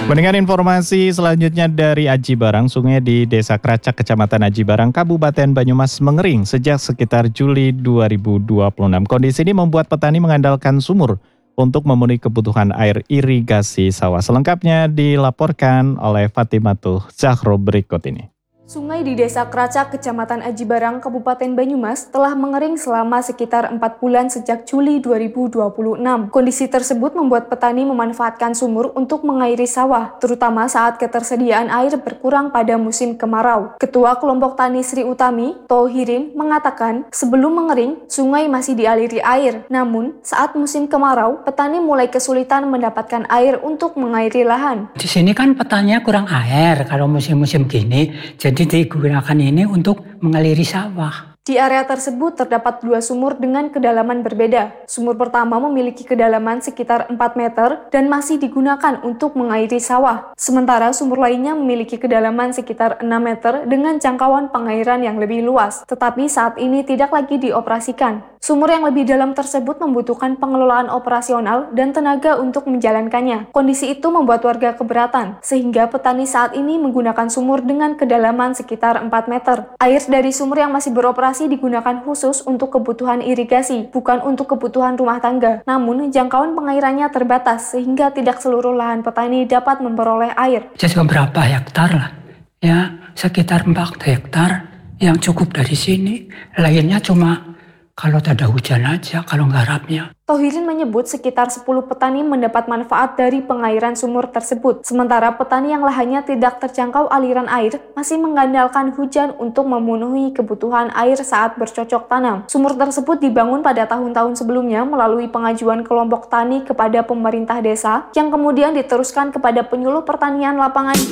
Mendengar informasi selanjutnya dari Aji Barang, sungai di Desa Kracak, Kecamatan Aji Barang, Kabupaten Banyumas mengering sejak sekitar Juli 2026. Kondisi ini membuat petani mengandalkan sumur untuk memenuhi kebutuhan air irigasi sawah. Selengkapnya dilaporkan oleh Fatimatuh Zahro berikut ini. Sungai di Desa Kracak, Kecamatan Aji Barang, Kabupaten Banyumas telah mengering selama sekitar 4 bulan sejak Juli 2026. Kondisi tersebut membuat petani memanfaatkan sumur untuk mengairi sawah, terutama saat ketersediaan air berkurang pada musim kemarau. Ketua Kelompok Tani Sri Utami, Tohirin, mengatakan sebelum mengering, sungai masih dialiri air. Namun, saat musim kemarau, petani mulai kesulitan mendapatkan air untuk mengairi lahan. Di sini kan petaninya kurang air kalau musim-musim gini, jadi digunakan ini untuk mengaliri sawah. Di area tersebut terdapat 2 sumur dengan kedalaman berbeda. Sumur pertama memiliki kedalaman sekitar 4 meter dan masih digunakan untuk mengairi sawah. Sementara sumur lainnya memiliki kedalaman sekitar 6 meter dengan jangkauan pengairan yang lebih luas, tetapi saat ini tidak lagi dioperasikan. Sumur yang lebih dalam tersebut membutuhkan pengelolaan operasional dan tenaga untuk menjalankannya. Kondisi itu membuat warga keberatan, sehingga petani saat ini menggunakan sumur dengan kedalaman sekitar 4 meter. Air dari sumur yang masih beroperasi digunakan khusus untuk kebutuhan irigasi, bukan untuk kebutuhan rumah tangga. Namun, jangkauan pengairannya terbatas sehingga tidak seluruh lahan petani dapat memperoleh air. Jadi beberapa hektar lah, ya sekitar 4 hektar yang cukup dari sini. Lainnya cuma kalau tak ada hujan aja, kalau garapnya. Tohirin menyebut sekitar 10 petani mendapat manfaat dari pengairan sumur tersebut. Sementara petani yang lahannya tidak terjangkau aliran air masih mengandalkan hujan untuk memenuhi kebutuhan air saat bercocok tanam. Sumur tersebut dibangun pada tahun-tahun sebelumnya melalui pengajuan kelompok tani kepada pemerintah desa yang kemudian diteruskan kepada penyuluh pertanian lapangan